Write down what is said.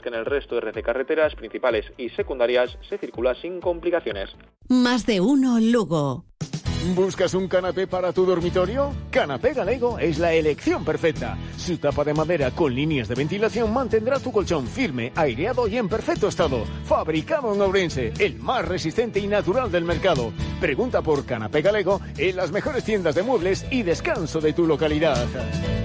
que en el resto de red de carreteras principales y secundarias se circula sin complicaciones. Más de uno Lugo. ¿Buscas un canapé para tu dormitorio? Canapé Galego es la elección perfecta. Su tapa de madera con líneas de ventilación mantendrá tu colchón firme, aireado y en perfecto estado. Fabricado en Ourense, el más resistente y natural del mercado. Pregunta por Canapé Galego en las mejores tiendas de muebles y descanso de tu localidad.